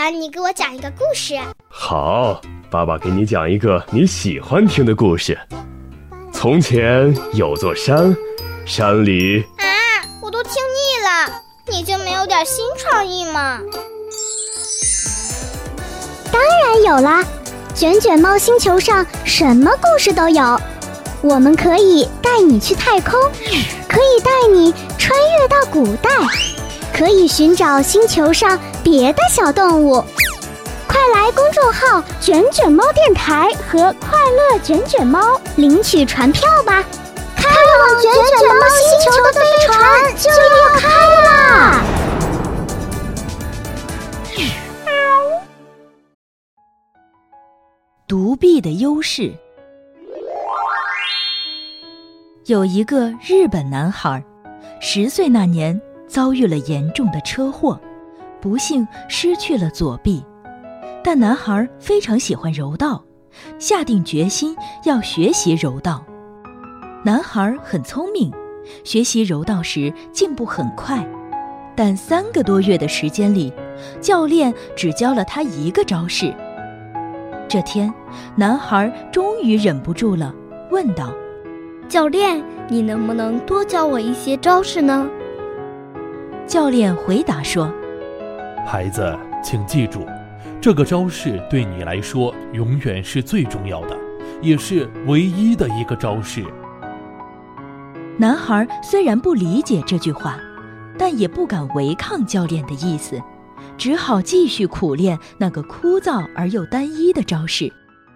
然你给我讲一个故事。 好，爸爸给你讲一个你喜欢听的故事。从前有座山，山里…… 我都听腻了，你就没有点新创意吗？ 当然有啦，卷卷猫星球上什么故事都有。我们可以带你去太空，可以带你穿越到古代，可以寻找星球上别的小动物。快来公众号卷卷猫电台和快乐卷卷猫领取船票吧，开往卷卷猫星球的飞船就要开啦！ 独臂的优势。有一个日本男孩，10岁那年遭遇了严重的车祸，不幸失去了左臂。但男孩非常喜欢柔道，下定决心要学习柔道。男孩很聪明，学习柔道时进步很快，但3个多月的时间里，教练只教了他1个招式。这天，男孩终于忍不住了，问道： 教练，你能不能多教我一些招式呢？ 教练回答说： 孩子，请记住，这个招式对你来说永远是最重要的，也是唯一的一个招式。 男孩虽然不理解这句话，但也不敢违抗教练的意思，只好继续苦练那个枯燥而又单一的招式。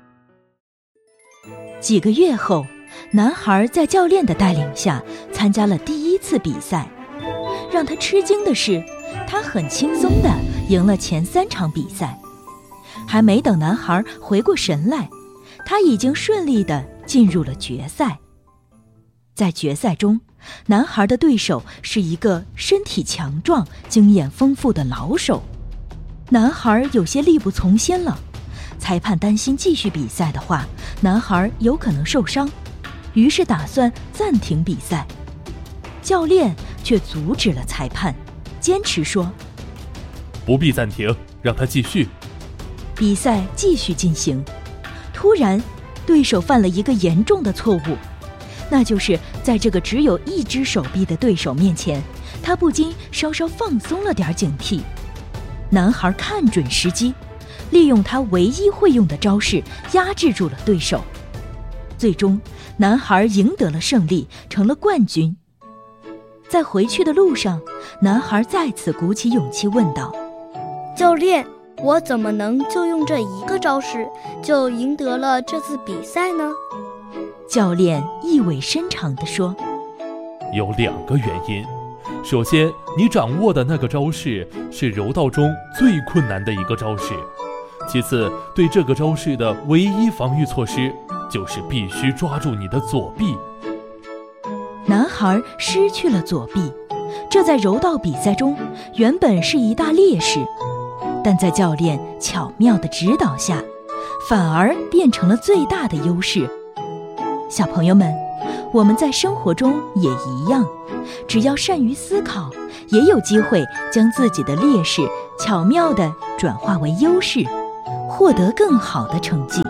几个月后，男孩在教练的带领下参加了第1次比赛。让他吃惊的是，他很轻松地赢了前3场比赛。还没等男孩回过神来，他已经顺利地进入了决赛。在决赛中，男孩的对手是一个身体强壮、经验丰富的老手。男孩有些力不从心了，裁判担心继续比赛的话，男孩有可能受伤，于是打算暂停比赛。教练却阻止了裁判，坚持说： 不必暂停，让他继续。 比赛继续进行。突然，对手犯了一个严重的错误，那就是在这个只有1只手臂的对手面前，他不禁稍稍放松了点警惕。男孩看准时机，利用他唯一会用的招式压制住了对手。最终，男孩赢得了胜利，成了冠军。在回去的路上，男孩再次鼓起勇气问道： 教练，我怎么能就用这1个招式就赢得了这次比赛呢？ 教练意味深长地说： 有2个原因。首先，你掌握的那个招式是柔道中最困难的一个招式。其次，对这个招式的唯一防御措施就是必须抓住你的左臂。 男孩失去了左臂，这在柔道比赛中原本是一大劣势，但在教练巧妙的指导下，反而变成了最大的优势。小朋友们，我们在生活中也一样，只要善于思考，也有机会将自己的劣势巧妙地转化为优势，获得更好的成绩。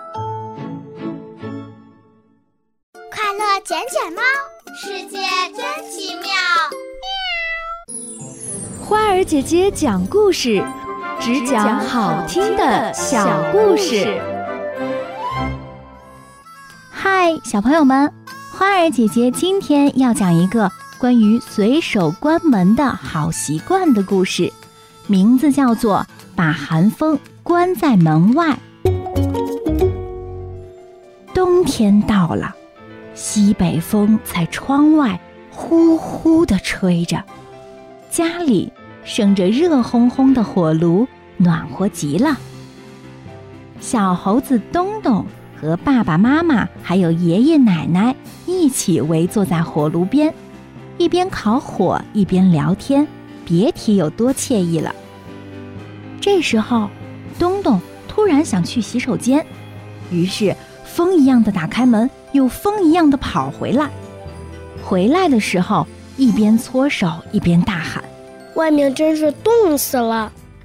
快乐卷卷猫，世界真奇妙。 花儿姐姐讲故事，只讲好听的小故事。 嗨，小朋友们，花儿姐姐今天要讲一个关于随手关门的好习惯的故事，名字叫做把寒风关在门外。冬天到了，西北风在窗外呼呼地吹着，家里生着热烘烘的火炉，暖和极了。小猴子东东和爸爸妈妈还有爷爷奶奶一起围坐在火炉边，一边烤火一边聊天，别提有多惬意了。这时候，东东突然想去洗手间，于是风一样的打开门，又风一样的跑回来。回来的时候，一边搓手一边大喊： 外面真是冻死了！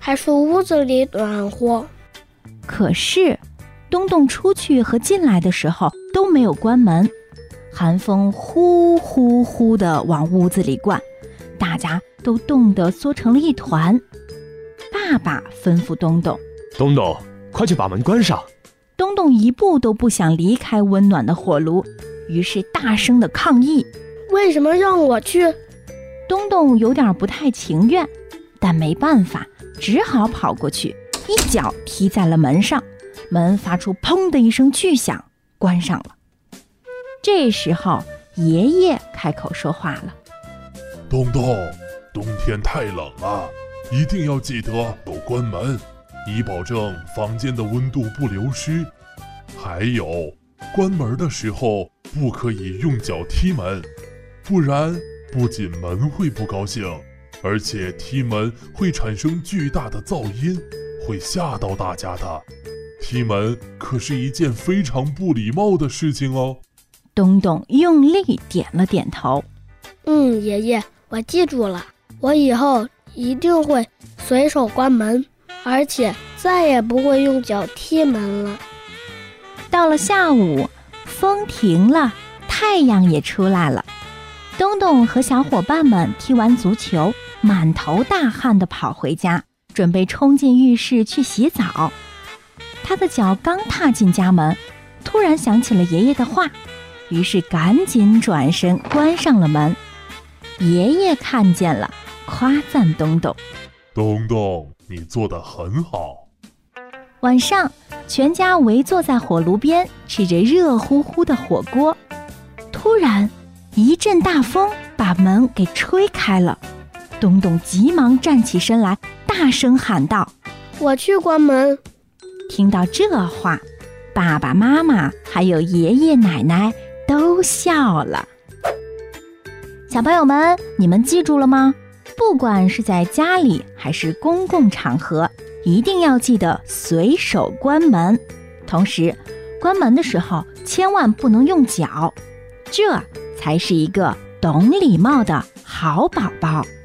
还说屋子里暖和。 可是东东出去和进来的时候都没有关门，寒风呼呼呼地往屋子里灌，大家都冻得缩成了一团。爸爸吩咐东东： 东东，快去把门关上。 东东一步都不想离开温暖的火炉，于是大声地抗议： 为什么让我去？ 东东有点不太情愿，但没办法，只好跑过去，一脚踢在了门上，门发出砰的一声巨响，关上了。这时候爷爷开口说话了： 东东，冬天太冷了，一定要记得要关门，以保证房间的温度不流失。还有，关门的时候不可以用脚踢门，不然不仅门会不高兴，而且踢门会产生巨大的噪音，会吓到大家的。踢门可是一件非常不礼貌的事情哦。 东东用力点了点头。 爷爷，我记住了，我以后一定会随手关门，而且再也不会用脚踢门了。 到了下午，风停了，太阳也出来了。东东和小伙伴们踢完足球，满头大汗地跑回家，准备冲进浴室去洗澡。他的脚刚踏进家门，突然想起了爷爷的话，于是赶紧转身关上了门。爷爷看见了，夸赞东东： 东东，你做得很好。 晚上，全家围坐在火炉边，吃着热乎乎的火锅。突然，一阵大风把门给吹开了。东东急忙站起身来，大声喊道： 我去关门。 听到这话，爸爸妈妈还有爷爷奶奶都笑了。小朋友们，你们记住了吗？不管是在家里还是公共场合，一定要记得随手关门。同时，关门的时候千万不能用脚，这才是一个懂礼貌的好宝宝。